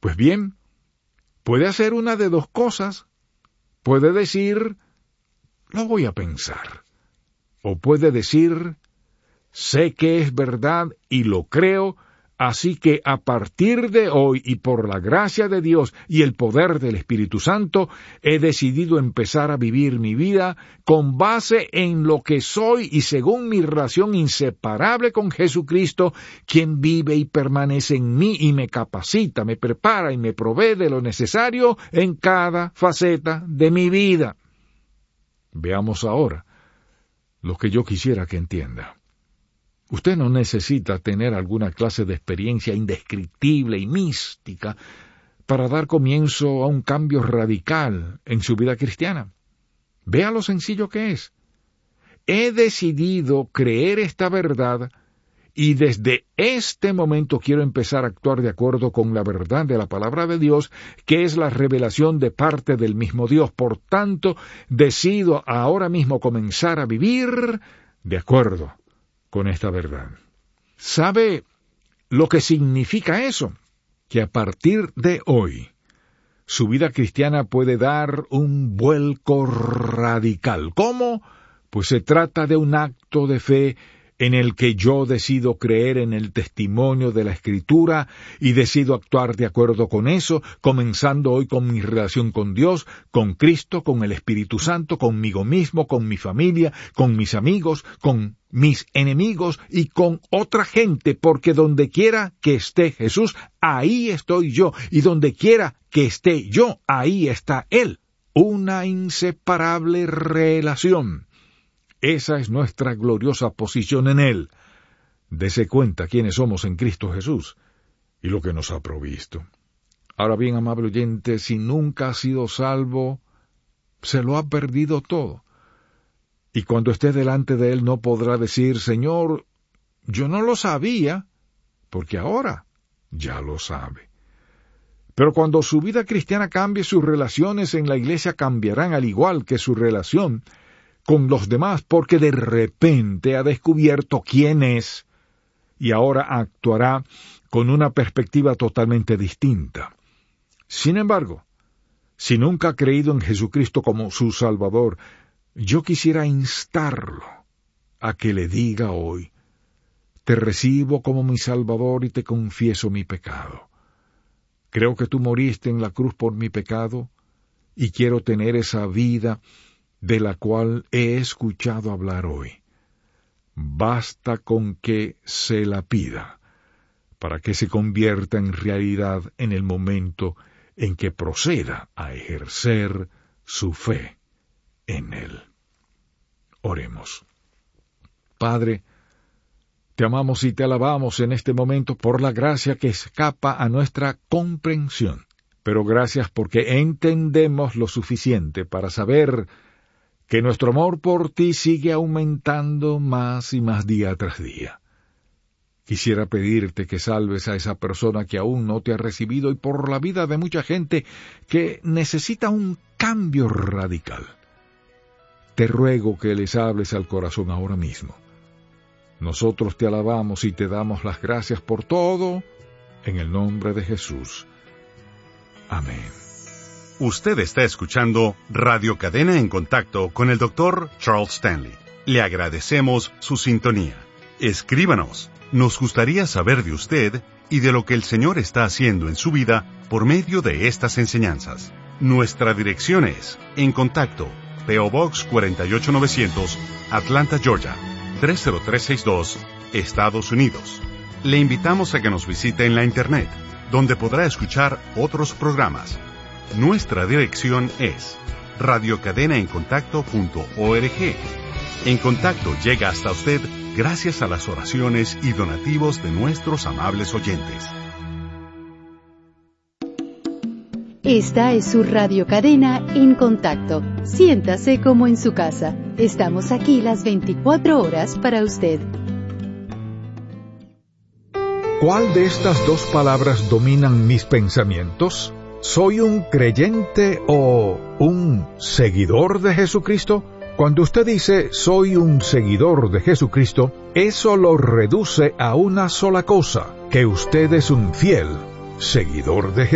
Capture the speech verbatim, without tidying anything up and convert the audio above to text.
Pues bien, puede hacer una de dos cosas. Puede decir, lo voy a pensar. O puede decir, sé que es verdad y lo creo, así que a partir de hoy y por la gracia de Dios y el poder del Espíritu Santo, he decidido empezar a vivir mi vida con base en lo que soy y según mi relación inseparable con Jesucristo, quien vive y permanece en mí y me capacita, me prepara y me provee de lo necesario en cada faceta de mi vida. Veamos ahora lo que yo quisiera que entienda. Usted no necesita tener alguna clase de experiencia indescriptible y mística para dar comienzo a un cambio radical en su vida cristiana. Vea lo sencillo que es. He decidido creer esta verdad y desde este momento quiero empezar a actuar de acuerdo con la verdad de la palabra de Dios, que es la revelación de parte del mismo Dios. Por tanto, decido ahora mismo comenzar a vivir de acuerdo con esta verdad. ¿Sabe lo que significa eso? Que a partir de hoy, su vida cristiana puede dar un vuelco radical. ¿Cómo? Pues se trata de un acto de fe en el que yo decido creer en el testimonio de la Escritura y decido actuar de acuerdo con eso, comenzando hoy con mi relación con Dios, con Cristo, con el Espíritu Santo, conmigo mismo, con mi familia, con mis amigos, con mis enemigos y con otra gente, porque donde quiera que esté Jesús, ahí estoy yo, y donde quiera que esté yo, ahí está Él. Una inseparable relación. Esa es nuestra gloriosa posición en Él. Dese cuenta quiénes somos en Cristo Jesús y lo que nos ha provisto. Ahora bien, amable oyente, si nunca ha sido salvo, se lo ha perdido todo. Y cuando esté delante de Él no podrá decir, Señor, yo no lo sabía, porque ahora ya lo sabe. Pero cuando su vida cristiana cambie, sus relaciones en la iglesia cambiarán al igual que su relación con los demás, porque de repente ha descubierto quién es y ahora actuará con una perspectiva totalmente distinta. Sin embargo, si nunca ha creído en Jesucristo como su Salvador, yo quisiera instarlo a que le diga hoy, te recibo como mi Salvador y te confieso mi pecado. Creo que tú moriste en la cruz por mi pecado y quiero tener esa vida de la cual he escuchado hablar hoy. Basta con que se la pida, para que se convierta en realidad en el momento en que proceda a ejercer su fe en Él. Oremos. Padre, te amamos y te alabamos en este momento por la gracia que escapa a nuestra comprensión, pero gracias porque entendemos lo suficiente para saber que nuestro amor por ti sigue aumentando más y más día tras día. Quisiera pedirte que salves a esa persona que aún no te ha recibido y por la vida de mucha gente que necesita un cambio radical. Te ruego que les hables al corazón ahora mismo. Nosotros te alabamos y te damos las gracias por todo, en el nombre de Jesús. Amén. Usted está escuchando Radio Cadena en Contacto con el doctor Charles Stanley. Le agradecemos su sintonía. Escríbanos. Nos gustaría saber de usted y de lo que el Señor está haciendo en su vida por medio de estas enseñanzas. Nuestra dirección es En Contacto, P O Box cuarenta y ocho novecientos, Atlanta, Georgia, tres cero tres seis dos, Estados Unidos. Le invitamos a que nos visite en la Internet, donde podrá escuchar otros programas. Nuestra dirección es radio cadena en contacto punto org. En Contacto llega hasta usted gracias a las oraciones y donativos de nuestros amables oyentes. Esta es su Radio Cadena en Contacto. Siéntase como en su casa. Estamos aquí las veinticuatro horas para usted. ¿Cuál de estas dos palabras dominan mis pensamientos? ¿Soy un creyente o un seguidor de Jesucristo? Cuando usted dice soy un seguidor de Jesucristo, eso lo reduce a una sola cosa, que usted es un fiel seguidor de Jesucristo.